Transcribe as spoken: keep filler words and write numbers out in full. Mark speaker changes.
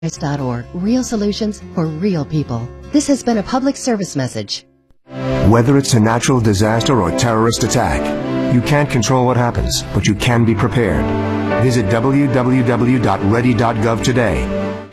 Speaker 1: dot org. Real solutions for real people. This has been a public service message.
Speaker 2: Whether it's a natural disaster or terrorist attack, you can't control what happens, but you can be prepared. Visit w w w dot ready dot gov today.